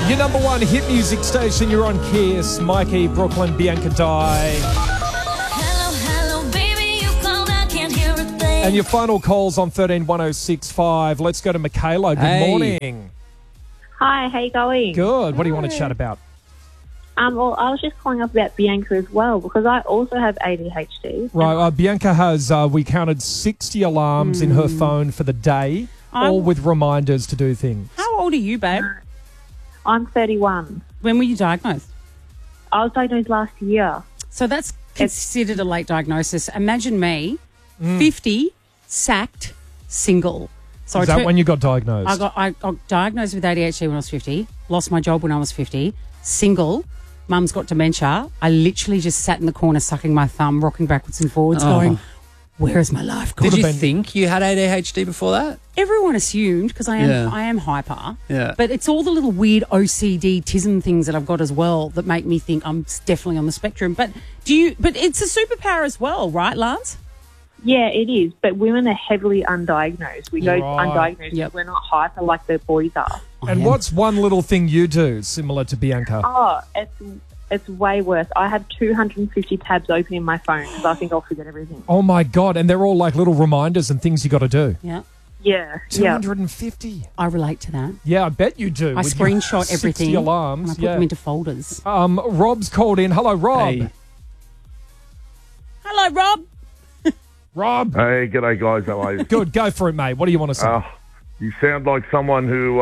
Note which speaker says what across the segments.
Speaker 1: Your number one hit music station, you're on Kiss. Mikey, Brooklyn, Bianca Dye.
Speaker 2: Hello, baby, you called, I can't hear a thing.
Speaker 1: And your final calls on 131065. Let's go to Michaela. Good morning.
Speaker 3: Hi, how you going?
Speaker 1: Good. What do you want to chat about?
Speaker 3: Well, I was just calling up about Bianca as well because I also have ADHD.
Speaker 1: Right, Bianca has, we counted 60 alarms in her phone for the day, all with reminders to do things.
Speaker 4: How old are you, babe?
Speaker 3: I'm 31.
Speaker 4: When were you diagnosed?
Speaker 3: I was diagnosed last year.
Speaker 4: So that's considered a late diagnosis. Imagine me, 50, sacked, single. So
Speaker 1: Is that when you got diagnosed?
Speaker 4: I got diagnosed with ADHD when I was 50, lost my job when I was 50, single, mum's got dementia. I literally just sat in the corner sucking my thumb, rocking backwards and forwards, going, where is my life gone?
Speaker 5: Did you think you had ADHD before that?
Speaker 4: Everyone assumed, because I am hyper.
Speaker 5: Yeah.
Speaker 4: But it's all the little weird OCD tism things that I've got as well that make me think I'm definitely on the spectrum. But it's a superpower as well, right, Lance?
Speaker 3: Yeah, it is. But women are heavily undiagnosed. We go
Speaker 1: Right.
Speaker 3: undiagnosed.
Speaker 4: Yep.
Speaker 3: We're not hyper like the boys are.
Speaker 1: And what's one little thing you do similar to Bianca?
Speaker 3: Oh, it's way worse. I have 250 tabs open in my phone because I think I'll forget everything.
Speaker 1: Oh, my God. And they're all like little reminders and things you got to do.
Speaker 4: Yeah.
Speaker 3: Yeah.
Speaker 1: 250.
Speaker 4: I relate to that.
Speaker 1: Yeah, I bet you do.
Speaker 4: I
Speaker 1: with your
Speaker 4: screenshot
Speaker 1: 60
Speaker 4: everything
Speaker 1: alarms.
Speaker 4: and I put them into folders.
Speaker 1: Rob's called in. Hello, Rob.
Speaker 5: Hey.
Speaker 4: Hello, Rob.
Speaker 1: Rob.
Speaker 6: Hey, g'day guys, how are you?
Speaker 1: Good. Go for it, mate. What do you want to say?
Speaker 6: You sound like someone who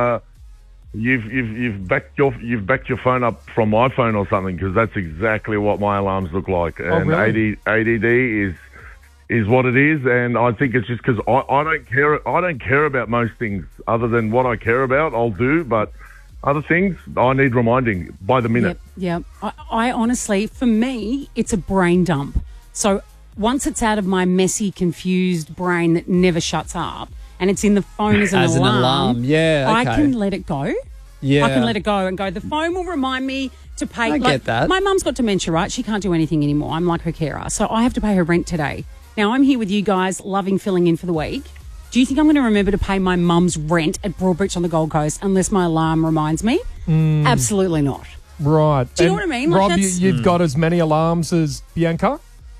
Speaker 6: you've backed your phone up from my phone or something, because that's exactly what my alarms look like. And
Speaker 1: really?
Speaker 6: ADD is what it is, and I think it's just because I don't care. I don't care about most things other than what I care about. I'll do, but other things I need reminding by the minute.
Speaker 4: Yep. I honestly, for me, it's a brain dump. So once it's out of my messy, confused brain that never shuts up, and it's in the phone as an alarm,
Speaker 5: yeah, okay.
Speaker 4: I can let it go.
Speaker 5: Yeah.
Speaker 4: I can let it go and go, the phone will remind me to pay.
Speaker 5: I get that.
Speaker 4: My mum's got dementia, right? She can't do anything anymore. I'm like her carer. So I have to pay her rent today. Now, I'm here with you guys, loving filling in for the week. Do you think I'm going to remember to pay my mum's rent at Broadbeach on the Gold Coast unless my alarm reminds me? Absolutely not.
Speaker 1: Right.
Speaker 4: Do you know what I mean? Like,
Speaker 1: Rob, you've got as many alarms as Bianca?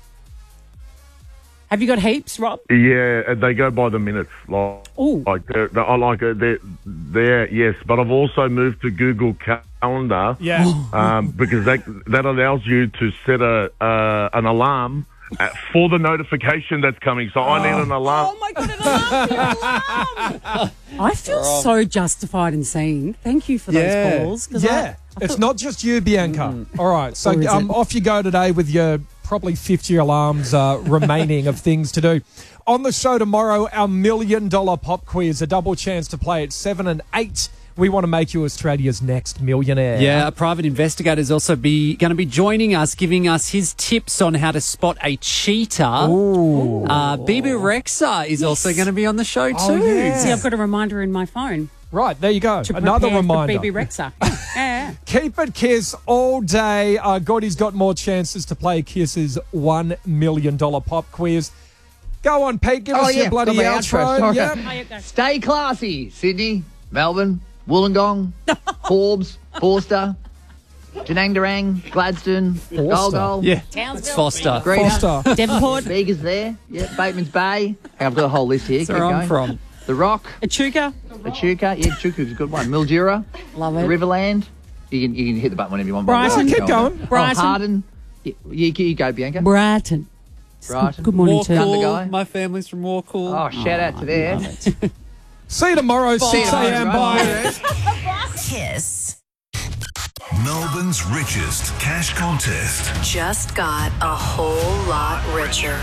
Speaker 4: Have you got heaps, Rob?
Speaker 6: Yeah, they go by the minutes.
Speaker 4: Ooh.
Speaker 6: I like it. They're yes, but I've also moved to Google Calendar.
Speaker 1: Yeah.
Speaker 6: Because that allows you to set an alarm for the notification that's coming. So I need an alarm.
Speaker 4: Oh, my God, an alarm, an alarm. I feel so justified in saying thank you for those calls. 'Cause
Speaker 1: Yeah. It's not just you, Bianca. All right. So off you go today with your probably 50 alarms remaining of things to do. On the show tomorrow, our $1 million pop quiz, a double chance to play at 7 and 8. We want to make you Australia's next millionaire.
Speaker 5: Yeah, a private investigator is also going to be joining us, giving us his tips on how to spot a cheater.
Speaker 1: Ooh.
Speaker 5: Bibi Rexa is also going to be on the show too.
Speaker 1: yeah.
Speaker 4: See, I've got a reminder in my phone.
Speaker 1: Right, there you go.
Speaker 4: To
Speaker 1: Another
Speaker 4: prepare
Speaker 1: reminder.
Speaker 4: for Bibi Rexa. Yeah.
Speaker 1: Keep it Kiss all day. Gordy's got more chances to play Kiss's $1 million pop quiz. Go on, Pete. Give us your bloody
Speaker 7: got my
Speaker 1: outro.
Speaker 7: Sorry.
Speaker 1: Yep.
Speaker 4: Oh, you go.
Speaker 7: Stay classy. Sydney, Melbourne, Wollongong, Forbes, Forster, Danang Darang, Gladstone, Golgol,
Speaker 5: Yeah,
Speaker 4: Townsville.
Speaker 5: it's Foster.
Speaker 7: Greta,
Speaker 1: Foster.
Speaker 4: Devonport.
Speaker 7: Bega's there. Yeah, Bateman's Bay. Hey, I've got a whole list here.
Speaker 5: That's
Speaker 7: Keep
Speaker 5: where
Speaker 7: going.
Speaker 5: I'm from.
Speaker 7: The Rock,
Speaker 4: Echuca.
Speaker 7: Echuca. Yeah, Echuca's a good one. Mildura,
Speaker 4: Love
Speaker 7: the
Speaker 4: it.
Speaker 7: Riverland. You can hit the button whenever you want.
Speaker 4: Brighton.
Speaker 1: Keep going.
Speaker 4: Brighton.
Speaker 7: Oh, Harden. You go, Bianca.
Speaker 4: Brighton.
Speaker 7: Brighton.
Speaker 4: Good morning to you.
Speaker 7: Thunder guy.
Speaker 5: Warcool. My family's from Warcool.
Speaker 7: Oh, shout out to there.
Speaker 1: See you tomorrow, 6 a.m. Bye.
Speaker 2: Kiss.
Speaker 8: Melbourne's richest cash contest.
Speaker 2: Just got a whole lot richer.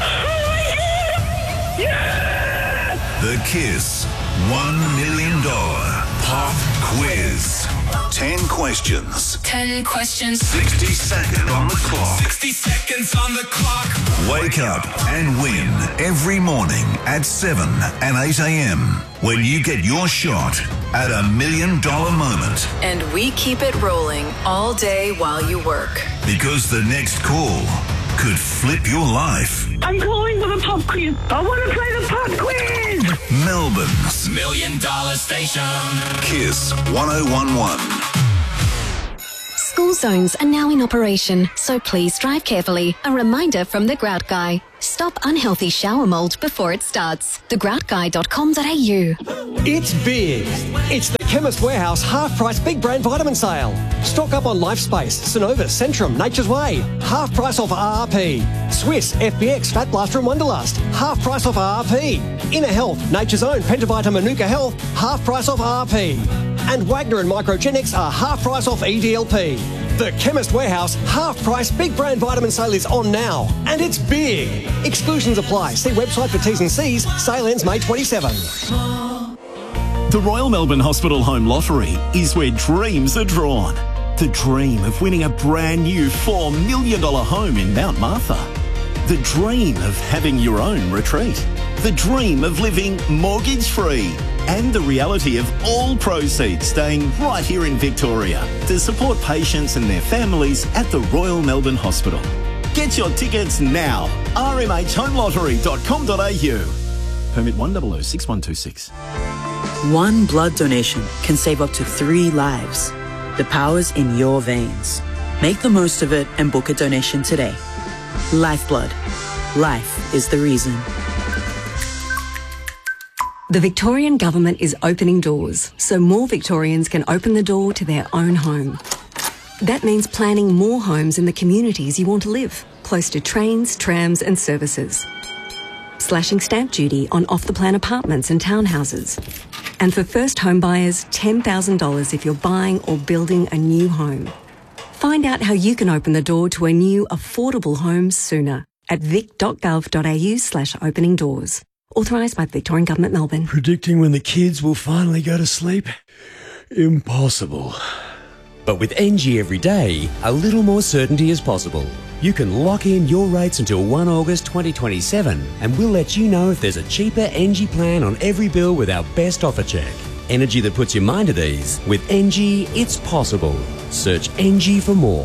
Speaker 8: The Kiss $1 million pop quiz. 10 questions.
Speaker 2: 10 questions.
Speaker 8: 60 seconds on the clock.
Speaker 9: 60 seconds on the clock.
Speaker 8: Wake up and win every morning at 7 and 8 a.m. when you get your shot at $1 million moment.
Speaker 2: And we keep it rolling all day while you work.
Speaker 8: Because the next call could flip your life.
Speaker 10: I'm calling for the pop quiz. I want to play the pop quiz.
Speaker 8: Melbourne's
Speaker 9: $1 million station.
Speaker 8: Kiss 1011.
Speaker 11: School zones are now in operation, so please drive carefully. A reminder from The Grout Guy. Stop unhealthy shower mould before it starts. thegroutguy.com.au.
Speaker 12: It's big. It's the Chemist Warehouse half-price big brand vitamin sale. Stock up on Lifespace, Synovus, Centrum, Nature's Way. Half price off RRP. Swiss, FBX, Fat Blaster and Wonderlust. Half price off RRP. Inner Health, Nature's Own, Pentavita Manuka Health. Half price off RRP. And Wagner and Microgenics are half price off EDLP. The Chemist Warehouse half-price big brand vitamin sale is on now, and it's big. Exclusions apply. See website for T's and C's. Sale ends May 27.
Speaker 13: The Royal Melbourne Hospital Home Lottery is where dreams are drawn. The dream of winning a brand new $4 million home in Mount Martha. The dream of having your own retreat. The dream of living mortgage-free. And the reality of all proceeds staying right here in Victoria to support patients and their families at the Royal Melbourne Hospital. Get your tickets now. rmhhomelottery.com.au. Permit 1006126.
Speaker 14: One blood donation can save up to 3 lives. The power's in your veins. Make the most of it and book a donation today. Lifeblood. Life is the reason.
Speaker 15: The Victorian Government is opening doors so more Victorians can open the door to their own home. That means planning more homes in the communities you want to live, close to trains, trams and services. Slashing stamp duty on off-the-plan apartments and townhouses. And for first home buyers, $10,000 if you're buying or building a new home. Find out how you can open the door to a new affordable home sooner at vic.gov.au/opening doors. Authorised by the Victorian Government, Melbourne.
Speaker 16: Predicting when the kids will finally go to sleep? Impossible.
Speaker 17: But with NG every day, a little more certainty is possible. You can lock in your rates until 1 August 2027 and we'll let you know if there's a cheaper NG plan on every bill with our best offer check. Energy that puts your mind at ease. With NG, it's possible. Search NG for more.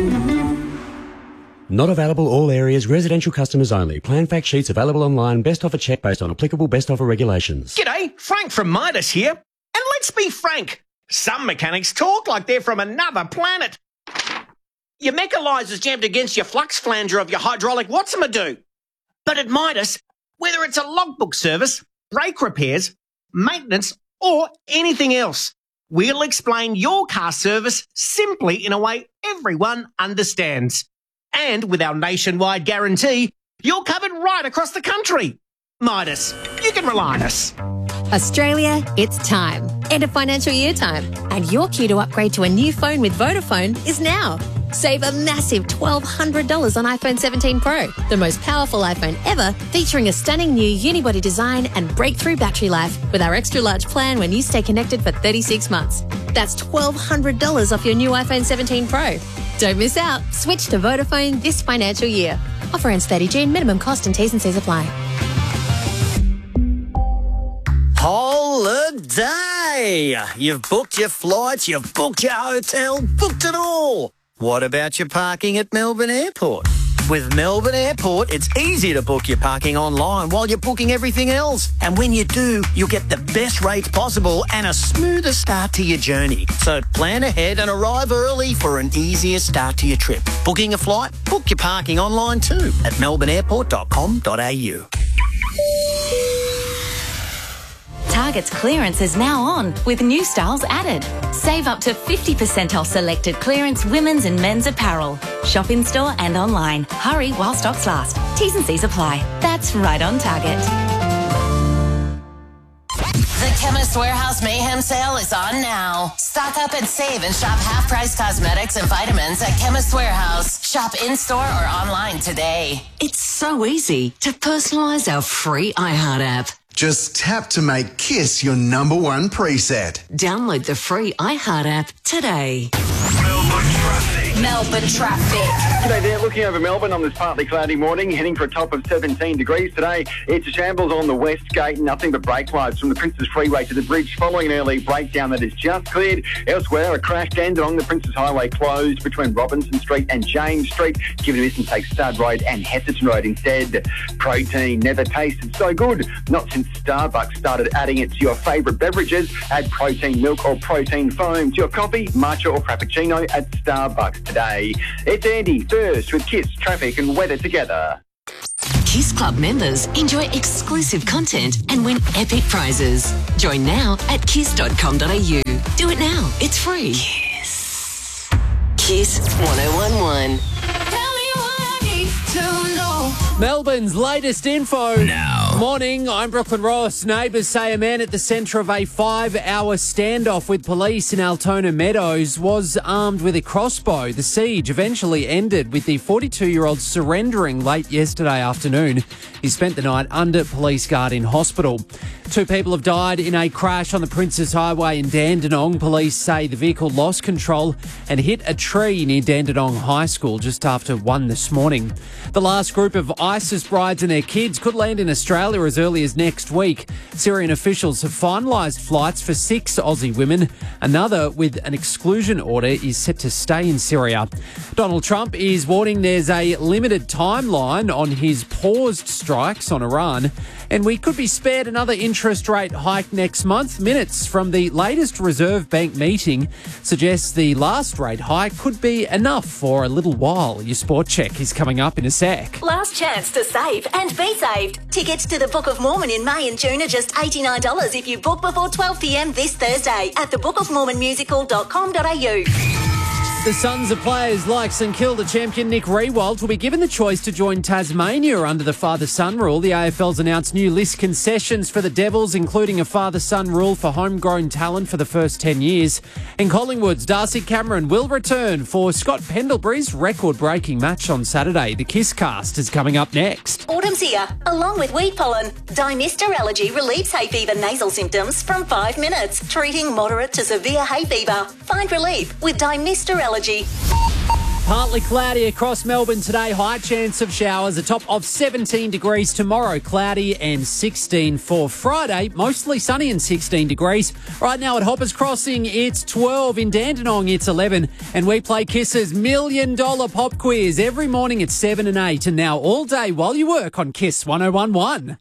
Speaker 17: Not available all areas, residential customers only. Plan fact sheets available online. Best offer check based on applicable best offer regulations.
Speaker 18: G'day, Frank from Midas here. And let's be frank, some mechanics talk like they're from another planet. Your mechanizer's jammed against your flux flanger of your hydraulic what's-a-do. But at Midas, whether it's a logbook service, brake repairs, maintenance, or anything else, we'll explain your car service simply in a way everyone understands. And with our nationwide guarantee, you're covered right across the country. Midas, you can rely on us.
Speaker 19: Australia, it's time. End of financial year time. And your cue to upgrade to a new phone with Vodafone is now. Save a massive $1,200 on iPhone 17 Pro, the most powerful iPhone ever, featuring a stunning new unibody design and breakthrough battery life with our extra large plan when you stay connected for 36 months. That's $1,200 off your new iPhone 17 Pro. Don't miss out. Switch to Vodafone this financial year. Offer ends 30 June. Minimum cost and T's and C's apply.
Speaker 20: Holiday! You've booked your flights, you've booked your hotel, booked it all. What about your parking at Melbourne Airport? With Melbourne Airport, it's easy to book your parking online while you're booking everything else. And when you do, you'll get the best rates possible and a smoother start to your journey. So plan ahead and arrive early for an easier start to your trip. Booking a flight? Book your parking online too at melbourneairport.com.au.
Speaker 21: Target's clearance is now on with new styles added. Save up to 50% off selected clearance women's and men's apparel. Shop in store and online. Hurry while stocks last. T's and C's apply. That's right on Target.
Speaker 22: The Chemist Warehouse Mayhem Sale is on now. Stock up and save and shop half-price cosmetics and vitamins at Chemist Warehouse. Shop in-store or online today.
Speaker 23: It's so easy to personalise our free iHeart app.
Speaker 24: Just tap to make Kiss your #1 preset.
Speaker 23: Download the free iHeart app today.
Speaker 8: Melbourne traffic.
Speaker 22: Melbourne traffic.
Speaker 3: G'day there, looking over Melbourne on this partly cloudy morning, heading for a top of 17 degrees today. It's a shambles on the West Gate, nothing but brake lights from the Princes Freeway to the bridge following an early breakdown that is just cleared. Elsewhere, a crash along the Princes Highway closed between Robinson Street and James Street. Give it a miss and take Stud Road and Hesserton Road instead. Protein never tasted so good, not since Starbucks started adding it to your favourite beverages. Add protein milk or protein foam to your coffee, matcha or frappuccino at Starbucks today. It's Andy first with Kiss, traffic and weather together.
Speaker 23: Kiss Club members enjoy exclusive content and win epic prizes. Join now at kiss.com.au. Do it now. It's free. Kiss 1011.
Speaker 4: Melbourne's latest info.
Speaker 17: Now.
Speaker 4: Morning, I'm Brooklyn Ross. Neighbours say a man at the centre of a 5-hour standoff with police in Altona Meadows was armed with a crossbow. The siege eventually ended with the 42-year-old surrendering late yesterday afternoon. He spent the night under police guard in hospital. 2 people have died in a crash on the Princes Highway in Dandenong. Police say the vehicle lost control and hit a tree near Dandenong High School just after 1 this morning. The last group of ISIS brides and their kids could land in Australia as early as next week. Syrian officials have finalised flights for 6 Aussie women. Another with an exclusion order is set to stay in Syria. Donald Trump is warning there's a limited timeline on his paused strikes on Iran, and we could be spared another interest rate hike next month. Minutes from the latest Reserve Bank meeting suggests the last rate hike could be enough for a little while. Your sport check is coming up in a sec.
Speaker 5: Last chance to save and be saved. Tickets to the Book of Mormon in May and June are just $89 if you book before 12 p.m. this Thursday at thebookofmormonmusical.com.au.
Speaker 4: The sons of players like St Kilda champion Nick Riewoldt will be given the choice to join Tasmania under the father-son rule. The AFL's announced new list concessions for the Devils, including a father-son rule for homegrown talent for the first 10 years. In Collingwood's Darcy Cameron will return for Scott Pendlebury's record-breaking match on Saturday. The Kiss Cast is coming up next.
Speaker 5: Autumn's here, along with wheat pollen. Dymista Allergy relieves hay fever nasal symptoms from 5 minutes, treating moderate to severe hay fever. Find relief with Dymista Allergy.
Speaker 4: Partly cloudy across Melbourne today. High chance of showers. A top of 17 degrees tomorrow. Cloudy and 16 for Friday. Mostly sunny and 16 degrees. Right now at Hoppers Crossing, it's 12. In Dandenong, it's 11. And we play Kiss's $1 Million Pop Quiz every morning at 7 and 8. And now all day while you work on Kiss 1011.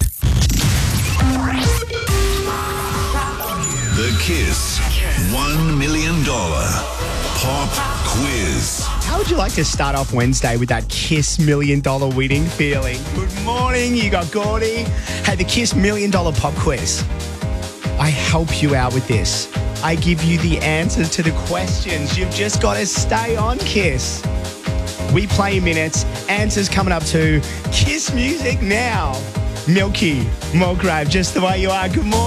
Speaker 8: The Kiss $1 Million Pop Quiz.
Speaker 6: How would you like to start off Wednesday with that Kiss $1 Million winning feeling? Good morning, you got Gordy. Hey, the Kiss $1 Million Pop Quiz. I help you out with this. I give you the answers to the questions. You've just got to stay on Kiss. We play in minutes. Answers coming up to Kiss music now. Milky, Mulgrave, just the way you are. Good morning.